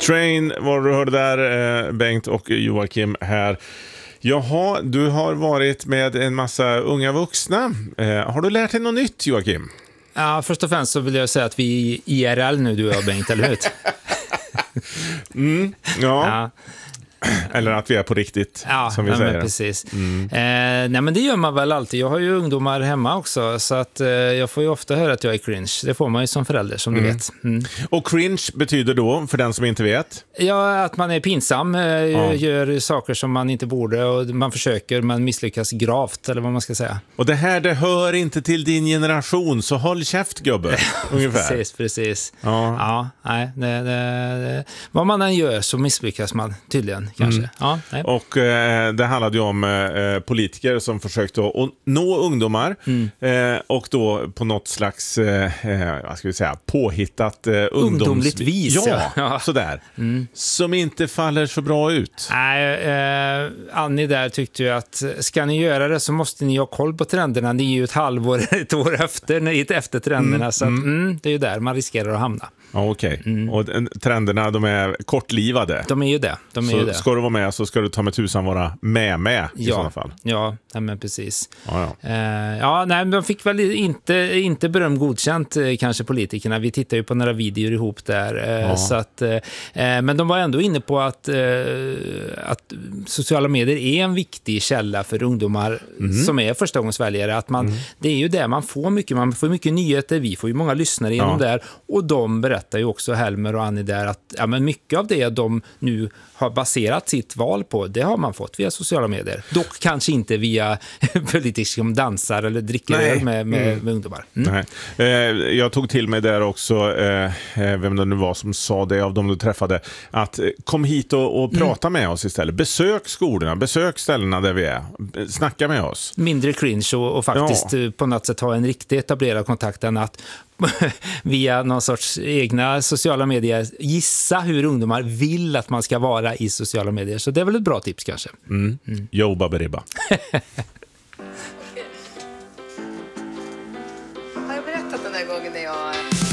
Train var du hörde där, Bengt och Joakim här. Jaha, du har varit med en massa unga vuxna. Har du lärt dig något nytt, Joakim? Ja, först och främst så vill jag säga att vi är IRL nu, du och Bengt, eller hur? Ja. Eller att vi är på riktigt, som vi säger. Men precis. Nej, men det gör man väl alltid. Jag har ju ungdomar hemma också, så att jag får ju ofta höra att jag är cringe. Det får man ju som förälder, som du vet. Och cringe betyder då, för den som inte vet? Ja, att man är pinsam, gör saker som man inte borde, och man försöker, man misslyckas gravt, eller vad man ska säga. Och det hör inte till din generation, så håll käft, gubbe, ungefär. Precis. Nej, vad man än gör så misslyckas man tydligen. Kanske. Nej. Och det handlade ju om politiker som försökte att nå ungdomar och då på något slags vad ska vi säga, påhittat ungdomligt vis. Sådär. Som inte faller så bra ut. Nej, Annie där tyckte ju att ska ni göra det så måste ni ha koll på trenderna. Ni är ju ett år efter trenderna, så att, det är ju där man riskerar att hamna. Ja, okej. Och trenderna, de är kortlivade. De är ju det. Ska du vara med så ska du ta med tusan vara med i sådana fall. Ja, men precis. Ja. Nej, de fick väl inte beröm godkänt, kanske politikerna. Vi tittar ju på några videor ihop där. Så att, men de var ändå inne på att sociala medier är en viktig källa för ungdomar som är förstagångsväljare. Att det är ju där man får mycket nyheter. Vi får ju många lyssnare genom där. Och de berättar ju också, Helmer och Annie där, att men mycket av det de nu har baserat sitt val på, det har man fått via sociala medier. Dock kanske inte via politiker som dansar eller dricker öl med ungdomar. Nej. Jag tog till mig där också, vem det nu var som sa det av dem du träffade, att kom hit och prata med oss istället. Besök skolorna, besök ställena där vi är. Snacka med oss. Mindre cringe och faktiskt på något sätt ha en riktigt etablerad kontakt än att via någon sorts egna sociala medier gissa hur ungdomar vill att man ska vara i sociala medier. Så det är väl ett bra tips kanske. Jo, baberiba.